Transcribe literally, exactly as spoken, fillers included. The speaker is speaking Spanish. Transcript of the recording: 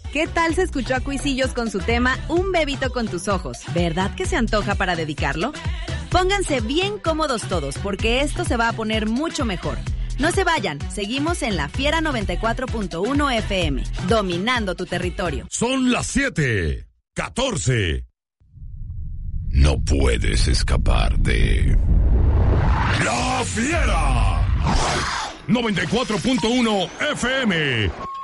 ¿Qué tal se escuchó a Cuisillos con su tema Un bebito con tus ojos? ¿Verdad que se antoja para dedicarlo? Pónganse bien cómodos todos, porque esto se va a poner mucho mejor. No se vayan, seguimos en La Fiera noventa y cuatro punto uno F M, dominando tu territorio. Son las siete, catorce. No puedes escapar de La Fiera noventa y cuatro punto uno F M.